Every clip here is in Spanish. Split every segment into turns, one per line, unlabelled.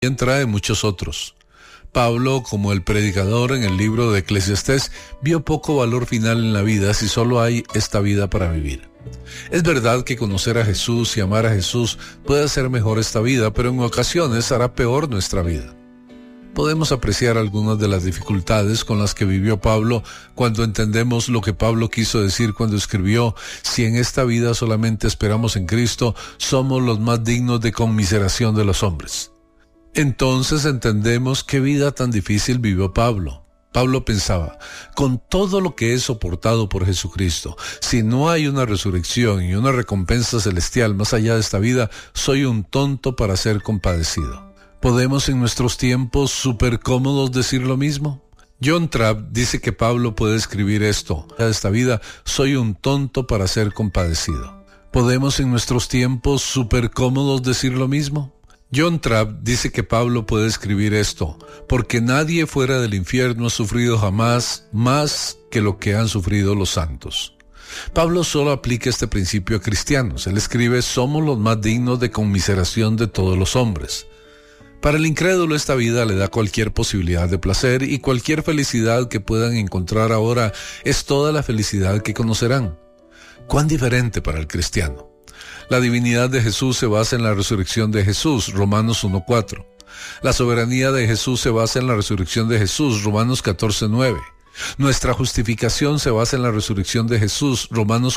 también trae muchos otros. Pablo, como el predicador en el libro de Eclesiastés, vio poco valor final en la vida si solo hay esta vida para vivir. Es verdad que conocer a Jesús y amar a Jesús puede hacer mejor esta vida, pero en ocasiones hará peor nuestra vida. Podemos apreciar algunas de las dificultades con las que vivió Pablo cuando entendemos lo que Pablo quiso decir cuando escribió: si en esta vida solamente esperamos en Cristo, somos los más dignos de conmiseración de los hombres. Entonces entendemos qué vida tan difícil vivió Pablo. Pablo pensaba: con todo lo que he soportado por Jesucristo, si no hay una resurrección y una recompensa celestial más allá de esta vida, soy un tonto para ser compadecido. ¿Podemos en nuestros tiempos súper cómodos decir lo mismo? John Trapp dice que Pablo puede escribir esto: de esta vida, soy un tonto para ser compadecido. ¿Podemos en nuestros tiempos súper cómodos decir lo mismo? John Trapp dice que Pablo puede escribir esto: porque nadie fuera del infierno ha sufrido jamás más que lo que han sufrido los santos. Pablo solo aplica este principio a cristianos. Él escribe: somos los más dignos de conmiseración de todos los hombres. Para el incrédulo esta vida le da cualquier posibilidad de placer, y cualquier felicidad que puedan encontrar ahora es toda la felicidad que conocerán. ¿Cuán diferente para el cristiano? La divinidad de Jesús se basa en la resurrección de Jesús, Romanos 1:4. La soberanía de Jesús se basa en la resurrección de Jesús, Romanos 14:9. Nuestra justificación se basa en la resurrección de Jesús, Romanos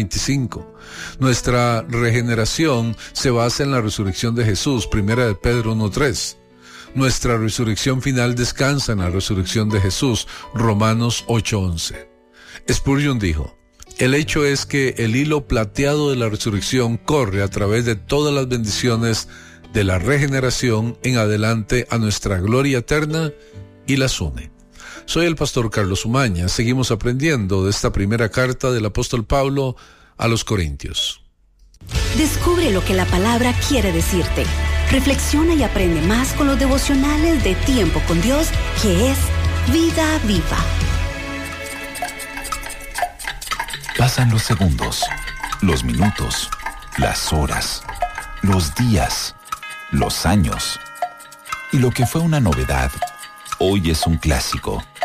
4:25. Nuestra regeneración se basa en la resurrección de Jesús, Primera de Pedro 1:3. Nuestra resurrección final descansa en la resurrección de Jesús, Romanos 8:11. Spurgeon dijo: el hecho es que el hilo plateado de la resurrección corre a través de todas las bendiciones de la regeneración en adelante a nuestra gloria eterna y las une. Soy el pastor Carlos Umaña. Seguimos aprendiendo de esta primera carta del apóstol Pablo a los Corintios.
Descubre lo que la palabra quiere decirte. Reflexiona y aprende más con los devocionales de Tiempo con Dios, que es Vida Viva.
Pasan los segundos, los minutos, las horas, los días, los años. Y lo que fue una novedad, hoy es un clásico.